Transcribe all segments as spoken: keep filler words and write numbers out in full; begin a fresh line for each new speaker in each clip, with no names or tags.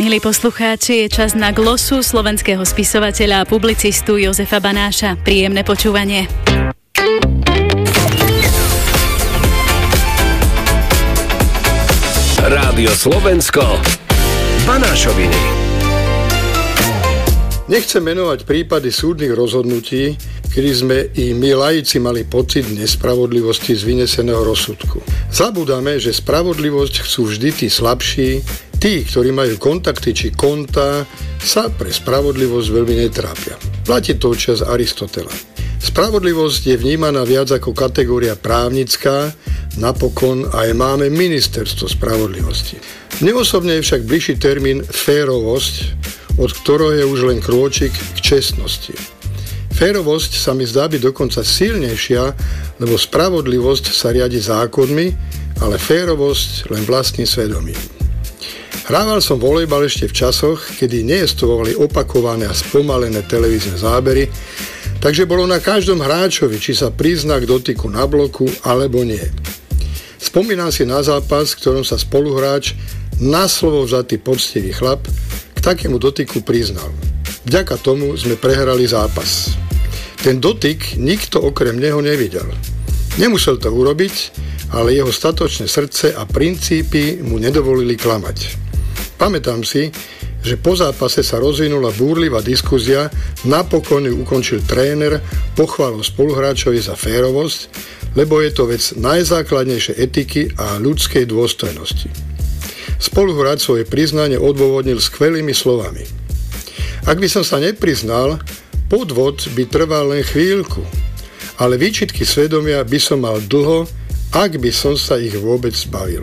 Milí poslucháči, je čas na glosu slovenského spisovateľa a publicistu Jozefa Banáša. Príjemné počúvanie.
Rádio Slovensko, Banášoviny.
Nechcem menovať prípady súdnych rozhodnutí, kedy sme i my laici mali pocit nespravodlivosti z vyneseného rozsudku. Zabúdame, že spravodlivosť chcú vždy tí slabší, tí, ktorí majú kontakty či konta, sa pre spravodlivosť veľmi netrápia. Platí to čas Aristotela. Spravodlivosť je vnímaná viac ako kategória právnická, napokon aj máme ministerstvo spravodlivosti. Mne osobne je však bližší termín férovosť, od ktorého je už len krôčik k čestnosti. Férovosť sa mi zdá byť dokonca silnejšia, lebo spravodlivosť sa riadi zákonmi, ale férovosť len vlastným svedomím. Hrával som volejbal ešte v časoch, kedy nejestovali opakované a spomalené televízne zábery, takže bolo na každom hráčovi, či sa prizná k dotyku na bloku alebo nie. Spomínam si na zápas, v ktorom sa spoluhráč, na slovo vzatý poctivý chlap, k takému dotyku priznal. Vďaka tomu sme prehrali zápas. Ten dotyk nikto okrem neho nevidel. Nemusel to urobiť, ale jeho statočné srdce a princípy mu nedovolili klamať. Pamätám si, že po zápase sa rozvinula búrlivá diskuzia, napokon ju ukončil tréner pochválou spoluhráčovi za férovosť, lebo je to vec najzákladnejšej etiky a ľudskej dôstojnosti. Spoluhráč svoje priznanie odôvodnil skvelými slovami. Ak by som sa nepriznal, podvod by trval len chvíľku, ale výčitky svedomia by som mal dlho, ak by som sa ich vôbec zbavil.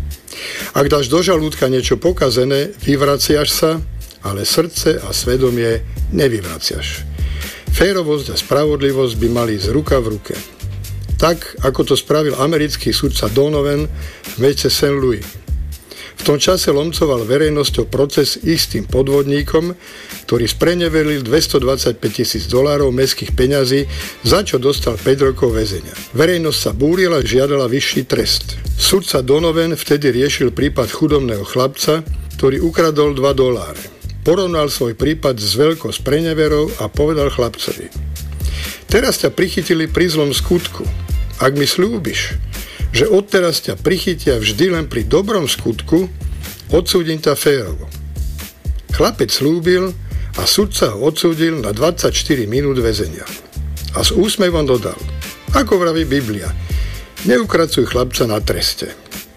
Ak dáš do žalúdka niečo pokazené, vyvraciaš sa, ale srdce a svedomie nevyvraciaš. Férovosť a spravodlivosť by mali ísť ruka v ruke. Tak, ako to spravil americký sudca Donovan v vece Saint Louis. V tom čase lomcoval verejnosťou proces istým podvodníkom, ktorý spreneveril dvestodvadsaťpäť tisíc dolárov mestských peňazí, za čo dostal päť rokov väzenia. Verejnosť sa búrila a žiadala vyšší trest. Sudca Donovan vtedy riešil prípad chudobného chlapca, ktorý ukradol dva doláre. Porovnal svoj prípad s veľkou spreneverou a povedal chlapcovi: teraz ťa prichytili pri zlom skutku. Ak mi sľúbiš, že odteraz ťa prichytia vždy len pri dobrom skutku, odsúdim ťa férovo. Chlapec slúbil a sudca ho odsúdil na dvadsaťštyri minút väzenia. A s úsmevom dodal: ako vraví Biblia, neukracuj chlapca na treste.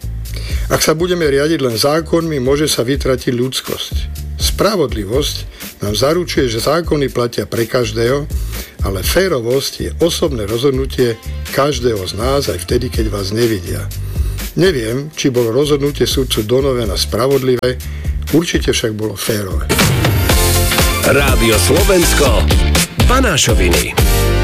Ak sa budeme riadiť len zákonmi, môže sa vytratiť ľudskosť. Spravodlivosť nám zaručuje, že zákony platia pre každého, ale férovosť je osobné rozhodnutie každého z nás aj vtedy, keď vás nevidia. Neviem, či bolo rozhodnutie sudcu Donovana spravodlivé, určite však bolo férové.
Rádio Slovensko, Banášoviny.